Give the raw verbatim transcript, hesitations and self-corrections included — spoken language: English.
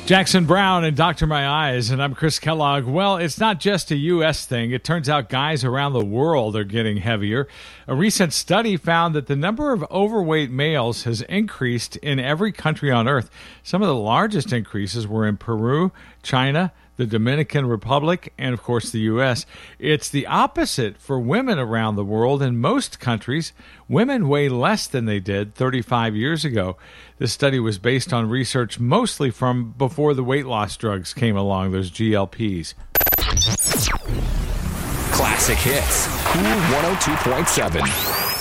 Jackson Brown and Doctor My Eyes, and I'm Chris Kellogg. Well, it's not just a U S thing. It turns out guys around the world are getting heavier. A recent study found that the number of overweight males has increased in every country on Earth. Some of the largest increases were in Peru, China, the Dominican Republic, and, of course, the U S. It's the opposite for women around the world. In most countries, women weigh less than they did thirty-five years ago. This study was based on research mostly from before the weight loss drugs came along, those G L Ps. Classic Hits, Cool one oh two point seven.